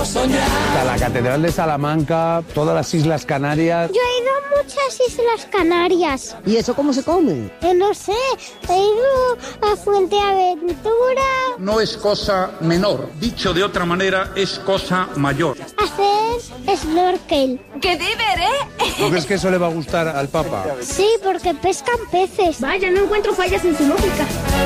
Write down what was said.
A la Catedral de Salamanca, todas las Islas Canarias. Yo he ido a muchas Islas Canarias. ¿Y eso cómo se come? No sé, he ido a Fuenteventura. No es cosa menor, dicho de otra manera, es cosa mayor. Hacer snorkel. ¡Qué diver, ¿Tú crees que eso le va a gustar al Papa? Sí, porque pescan peces. Vaya, no encuentro fallas en su lógica.